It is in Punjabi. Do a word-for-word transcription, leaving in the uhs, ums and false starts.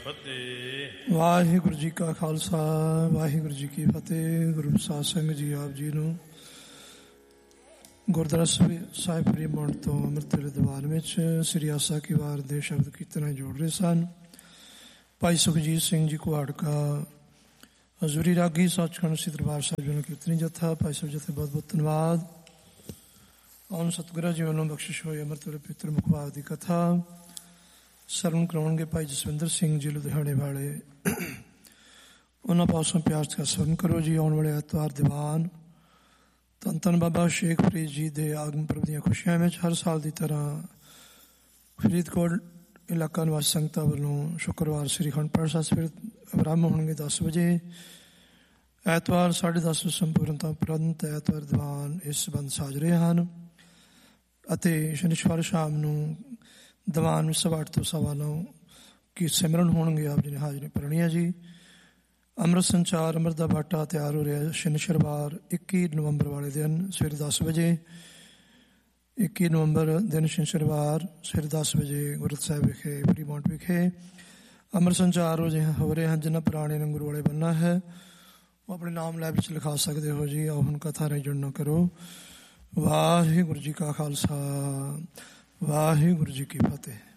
ਫਤਿਹ। ਵਾਹਿਗੁਰੂ ਜੀ ਕਾ ਖਾਲਸਾ ਵਾਹਿਗੁਰੂ ਜੀ ਕੀ ਫਤਿਹ। ਗੁਰੂ ਸਾਧ ਸੰਗਤ ਜੀ ਆਪ ਜੀ ਨੂੰ ਗੁਰਦੁਆਰਾ ਸਾਹਿਬ ਫਰੀਮੌਂਟ ਤੋਂ ਅੰਮ੍ਰਿਤ ਵੇਲੇ ਦੀਵਾਨ ਵਿੱਚ ਸ੍ਰੀ ਆਸਾ ਕੀ ਵਾਰ ਦੇ ਸ਼ਬਦ ਕੀਰਤਨ ਜੋੜ ਰਹੇ ਸਨ। ਭਾਈ ਸੁਖਜੀਤ ਸਿੰਘ ਜੀ ਕੁਹਾੜਕਾ, ਹਜ਼ੂਰੀ ਰਾਗੀ ਸੱਚਖੰਡ ਸ੍ਰੀ ਦਰਬਾਰ ਸਾਹਿਬ ਜੀ ਨੂੰ ਕੀਰਤਨੀ ਜਥਾ। ਭਾਈ ਸਾਹਿਬ ਜਥੇ ਬਹੁਤ ਬਹੁਤ ਧੰਨਵਾਦ। ਆਉਣ ਸਤਿਗੁਰਾਂ ਜੀ ਵੱਲੋਂ ਬਖਸ਼ਿਸ਼ ਹੋਈ ਅੰਮ੍ਰਿਤ ਵੇਲੇ ਪਵਿੱਤਰ ਮੁਖਵਾਕ ਦੀ ਕਥਾ ਸਰਵਣ ਕਰਾਉਣਗੇ ਭਾਈ ਜਸਵਿੰਦਰ ਸਿੰਘ ਜੀ ਲੁਧਿਆਣੇ ਵਾਲੇ। ਉਹਨਾਂ ਪਾਸੋਂ ਪਿਆਰ ਦਾ ਸਰਵਣ ਕਰੋ ਜੀ। ਆਉਣ ਵਾਲੇ ਐਤਵਾਰ ਦੀਵਾਨ ਧੰਨ ਧੰਨ ਬਾਬਾ ਸ਼ੇਖ ਫਰੀਦ ਜੀ ਦੇ ਆਗਮਨ ਪੁਰਬ ਦੀਆਂ ਖੁਸ਼ੀਆਂ ਵਿੱਚ ਹਰ ਸਾਲ ਦੀ ਤਰ੍ਹਾਂ ਫਰੀਦਕੋਟ ਇਲਾਕਾ ਨਿਵਾਸੀ ਸੰਗਤਾਂ ਵੱਲੋਂ ਸ਼ੁੱਕਰਵਾਰ ਸ੍ਰੀ ਅਖੰਡ ਪਾਠ ਸਾਹਿਬ ਸਵੇਰੇ ਆਰੰਭ ਹੋਣਗੇ ਦਸ ਵਜੇ। ਐਤਵਾਰ ਸਾਢੇ ਦਸ ਵਜੇ ਸੰਪੂਰਨਤਾ ਉਪਰੰਤ ਐਤਵਾਰ ਦੀਵਾਨ ਇਸ ਸੰਬੰਧ ਸਾਜ ਰਹੇ ਹਨ ਅਤੇ ਸ਼ਨੀਵਾਰ ਸ਼ਾਮ ਨੂੰ ਦੀਵਾਨ ਵਿੱਚ ਸਵਾ ਅੱਠ ਤੋਂ ਸਵਾ ਨੌ ਕੀ ਸਿਮਰਨ ਹੋਣਗੇ। ਆਪ ਜੀ ਨੇ ਹਾਜ਼ਰੀ ਭਰਨੀ ਹੈ ਜੀ। ਅੰਮ੍ਰਿਤ ਸੰਚਾਰ ਅੰਮ੍ਰਿਤ ਦਾ ਬਾਟਾ ਤਿਆਰ ਹੋ ਰਿਹਾ ਸ਼ਨੀਵਾਰ ਇੱਕੀ ਨਵੰਬਰ ਵਾਲੇ ਦਿਨ ਸਵੇਰੇ ਦਸ ਵਜੇ। ਇੱਕੀ ਨਵੰਬਰ ਦਿਨ ਸ਼ਨੀਵਾਰ ਸਵੇਰੇ ਦਸ ਵਜੇ ਗੁਰਦੁਆਰਾ ਸਾਹਿਬ ਵਿਖੇ ਫਰੀਮੌਂਟ ਵਿਖੇ ਅੰਮ੍ਰਿਤ ਸੰਚਾਰ ਹੋ ਜੇ ਹੋ ਰਹੇ ਹਨ। ਜਿਨ੍ਹਾਂ ਪੁਰਾਣੇ ਲੰਗਰ ਵਾਲੇ ਬਣਨਾ ਹੈ ਉਹ ਆਪਣੇ ਨਾਮ ਲੈਬ ਵਿੱਚ ਲਿਖਾ ਸਕਦੇ ਹੋ ਜੀ। ਆਓ ਹੁਣ ਕਥਾ ਨਾਲ ਜੁੜਨਾ ਕਰੋ। ਵਾਹਿਗੁਰੂ ਜੀ ਕਾ ਖਾਲਸਾ ਵਾਹਿਗੁਰੂ ਜੀ ਕੀ ਫਤਿਹ।